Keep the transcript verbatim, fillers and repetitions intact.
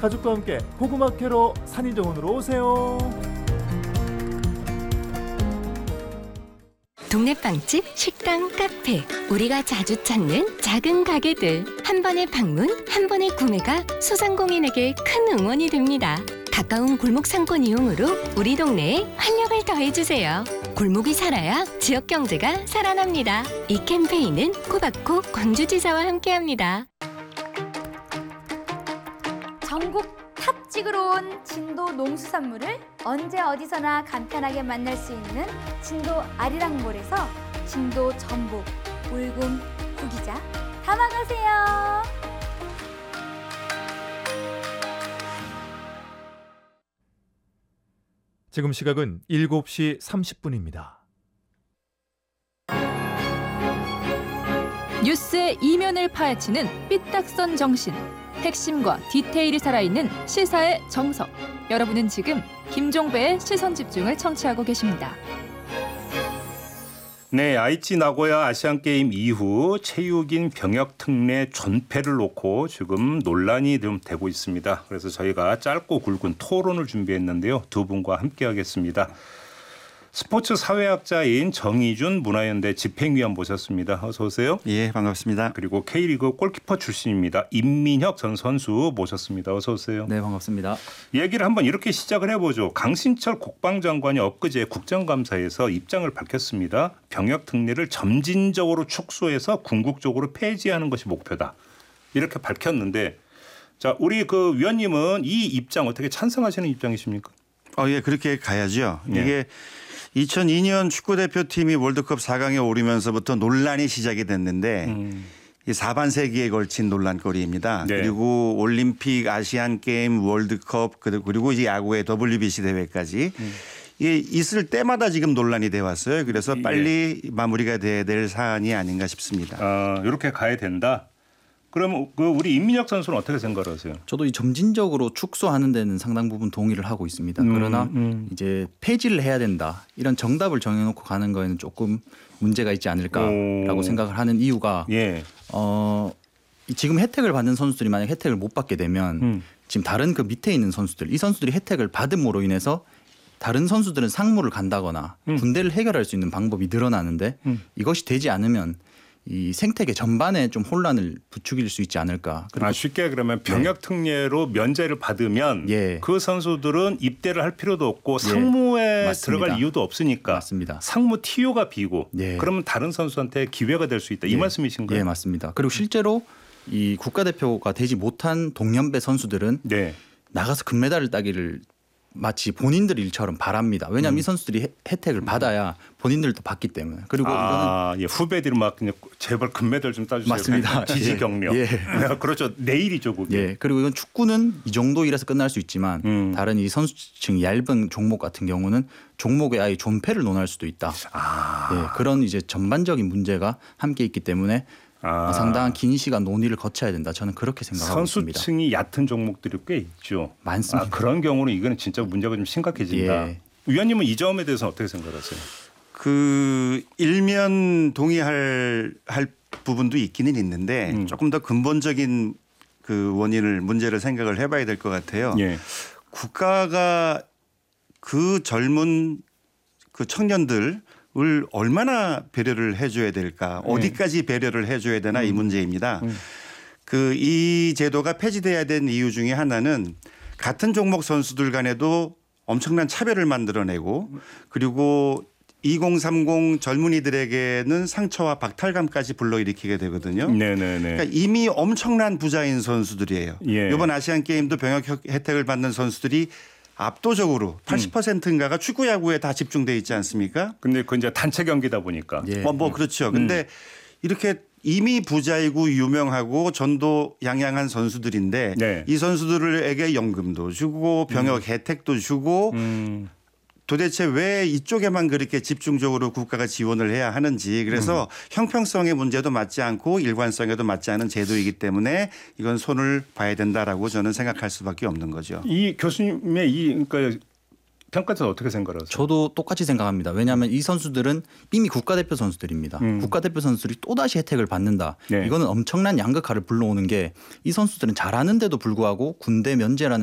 가족과 함께 고구마 캐러 산인정원으로 오세요. 동네 빵집, 식당, 카페, 우리가 자주 찾는 작은 가게들. 한 번의 방문, 한 번의 구매가 소상공인에게 큰 응원이 됩니다. 가까운 골목 상권 이용으로 우리 동네에 활력을 더해주세요. 골목이 살아야 지역 경제가 살아납니다. 이 캠페인은 코바코 광주지사와 함께합니다. 전국 탑 찍으러 온 진도 농수산물을 언제 어디서나 간편하게 만날 수 있는 진도 아리랑몰에서 진도 전복, 울금, 구기자 담아가세요. 지금 시각은 일곱 시 삼십 분입니다. 뉴스의 이면을 파헤치는 삐딱선 정신. 핵심과 디테일이 살아있는 시사의 정석. 여러분은 지금 김종배의 시선집중을 청취하고 계십니다. 네, 아이치 나고야 아시안게임 이후 체육인 병역 특례 존폐를 놓고 지금 논란이 좀 되고 있습니다. 그래서 저희가 짧고 굵은 토론을 준비했는데요. 두 분과 함께하겠습니다. 스포츠 사회학자인 정의준 문화연대 집행위원 모셨습니다. 어서 오세요. 예, 반갑습니다. 그리고 K리그 골키퍼 출신입니다. 임민혁 전 선수 모셨습니다. 어서 오세요. 네, 반갑습니다. 얘기를 한번 이렇게 시작을 해보죠. 강신철 국방장관이 엊그제 국정감사에서 입장을 밝혔습니다. 병역 특례를 점진적으로 축소해서 궁극적으로 폐지하는 것이 목표다. 이렇게 밝혔는데, 자, 우리 그 위원님은 이 입장 어떻게 찬성하시는 입장이십니까? 어, 예, 그렇게 가야죠. 네. 이게 이천이 년 축구대표팀이 월드컵 사 강에 오르면서부터 논란이 시작이 됐는데 음. 이 사반세기에 걸친 논란거리입니다. 네. 그리고 올림픽, 아시안게임, 월드컵 그리고 이제 야구의 더블유비씨 대회까지 음. 이게 있을 때마다 지금 논란이 돼 왔어요. 그래서 예. 빨리 마무리가 돼야 될 사안이 아닌가 싶습니다. 아, 이렇게 가야 된다. 그럼 그 우리 임민혁 선수는 어떻게 생각하세요? 저도 이 점진적으로 축소하는 데는 상당 부분 동의를 하고 있습니다. 음, 그러나 음. 이제 폐지를 해야 된다. 이런 정답을 정해놓고 가는 거에는 조금 문제가 있지 않을까라고 오. 생각을 하는 이유가 예. 어, 이 지금 혜택을 받는 선수들이 만약 혜택을 못 받게 되면 음. 지금 다른 그 밑에 있는 선수들 이 선수들이 혜택을 받음으로 인해서 다른 선수들은 상무를 간다거나 음. 군대를 해결할 수 있는 방법이 늘어나는데 음. 이것이 되지 않으면 이 생태계 전반에 좀 혼란을 부추길 수 있지 않을까. 그리고 아, 쉽게 그러면 병역 특례로 면제를 받으면 예. 그 선수들은 입대를 할 필요도 없고 예. 상무에 맞습니다. 들어갈 이유도 없으니까 맞습니다. 상무 티오가 비고 예. 그러면 다른 선수한테 기회가 될 수 있다. 이 예. 말씀이신가요? 예, 맞습니다. 그리고 실제로 이 국가대표가 되지 못한 동년배 선수들은 네. 나가서 금메달을 따기를 마치 본인들 일처럼 바랍니다. 왜냐하면 음. 이 선수들이 혜, 혜택을 받아야 본인들도 받기 때문에. 그리고 아, 예. 후배들이 막 그냥 제발 금메달 좀 따주세요. 맞습니다. 지지 경력. 예. 네, 그렇죠. 내일이죠, 그게. 예, 그리고 이건 축구는 이 정도 일에서 끝날 수 있지만 음. 다른 이 선수층 얇은 종목 같은 경우는 종목의 아예 존폐를 논할 수도 있다. 아. 예, 그런 이제 전반적인 문제가 함께 있기 때문에 아. 상당한 긴 시간 논의를 거쳐야 된다. 저는 그렇게 생각하고 있습니다. 선수층이 얕은 종목들이 꽤 있죠. 많습니다. 아, 그런 경우는 이거는 진짜 문제가 좀 심각해진다. 예. 위원님은 이 점에 대해서 어떻게 생각하세요? 그 일면 동의할 할 부분도 있기는 있는데 음. 조금 더 근본적인 그 원인을 문제를 생각을 해봐야 될 것 같아요. 예. 국가가 그 젊은 그 청년들을 얼마나 배려를 해줘야 될까, 네. 어디까지 배려를 해줘야 되나 음. 이 문제입니다. 음. 그 이 제도가 폐지돼야 된 이유 중에 하나는 같은 종목 선수들 간에도 엄청난 차별을 만들어내고 그리고 이공삼공 젊은이들에게는 상처와 박탈감까지 불러일으키게 되거든요. 네네네. 그러니까 이미 엄청난 부자인 선수들이에요. 예. 이번 아시안 게임도 병역 혜택을 받는 선수들이 압도적으로 팔십 퍼센트인가가 축구 야구에 다 집중돼 있지 않습니까? 근데 그 이제 단체 경기다 보니까. 예. 뭐, 뭐 그렇죠. 근데 이렇게 이미 부자이고 유명하고 전도 양양한 선수들인데 네. 이 선수들에게 연금도 주고 병역 혜택도 주고 음. 도대체 왜 이쪽에만 그렇게 집중적으로 국가가 지원을 해야 하는지 그래서 음. 형평성의 문제도 맞지 않고 일관성에도 맞지 않은 제도이기 때문에 이건 손을 봐야 된다라고 저는 생각할 수밖에 없는 거죠. 이 교수님의 이 그러니까 평가에서 어떻게 생각하세요? 저도 똑같이 생각합니다. 왜냐하면 이 선수들은 이미 국가대표 선수들입니다. 음. 국가대표 선수들이 또다시 혜택을 받는다. 네. 이거는 엄청난 양극화를 불러오는 게 이 선수들은 잘하는데도 불구하고 군대 면제라는